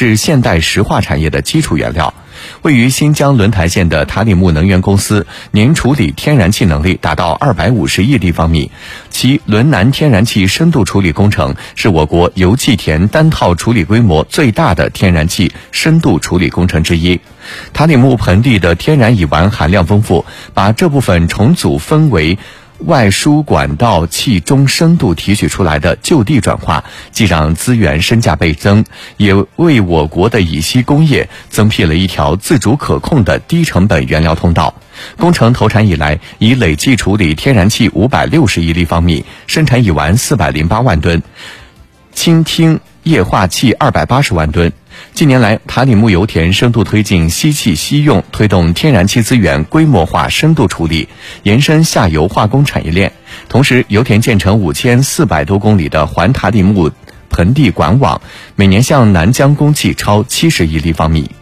是现代石化产业的基础原料。位于新疆轮台县的塔里木能源公司年处理天然气能力达到250亿立方米，其轮南天然气深度处理工程是我国油气田单套处理规模最大的天然气深度处理工程之一。塔里木盆地的天然乙烷含量丰富，把这部分重组分为外输管道气中深度提取出来的就地转化，既让资源身价倍增，也为我国的乙烯工业增辟了一条自主可控的低成本原料通道。工程投产以来，已累计处理天然气560亿立方米，生产乙烷408万吨，氢烃液化气280万吨。近年来，塔里木油田深度推进吸气吸用，推动天然气资源规模化深度处理，延伸下游化工产业链。同时，油田建成5400多公里的环塔里木盆地管网，每年向南疆供气超70亿立方米。